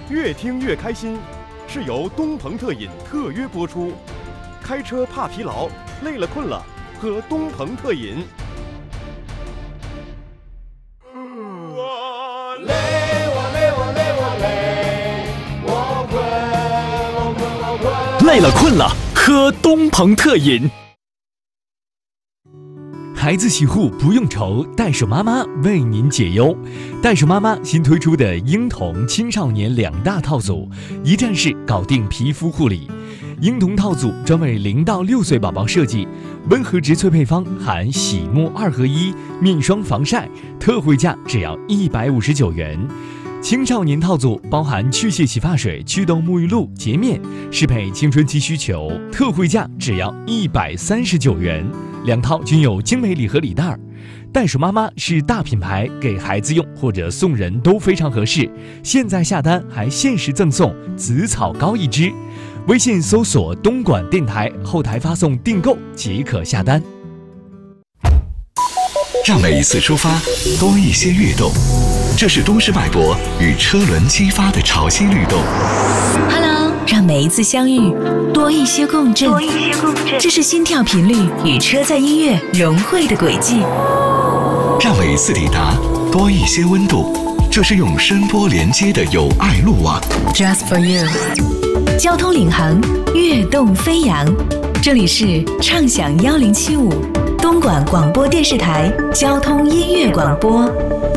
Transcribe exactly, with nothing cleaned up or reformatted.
越听越开心，是由东鹏特饮特约播出。开车怕疲劳，累了困了，喝东鹏特饮。 我累，我累，我累，我累，我困，我困，我困。 累了困了，喝东鹏特饮。孩子洗护不用愁，袋鼠妈妈为您解忧。袋鼠妈妈新推出的婴童青少年两大套组，一站式搞定皮肤护理。婴童套组专为零到六岁宝宝设计，温和植萃配方含洗沐二合一、面霜防晒，特惠价只要一百五十九元。青少年套组包含去屑洗发水、祛痘沐浴露、洁面，适配青春期需求，特惠价只要一百三十九元。两套均有精美礼盒礼袋。袋鼠妈妈是大品牌，给孩子用或者送人都非常合适。现在下单还限时赠送紫草膏一支。微信搜索东莞电台，后台发送订购即可下单。 让每一次出发多一些跃动，这是都市脉搏与车轮激发的潮汐律动。 Hello， 让每一次相遇多一些共振，多一些共振，这是心跳频率与车载音乐融汇的轨迹。 让每一次抵达多一些温度，这是用声波连接的友爱路网。 Just for you， 交通领航，跃动飞扬。这里是畅享幺零七五东莞广播电视台交通音乐广播。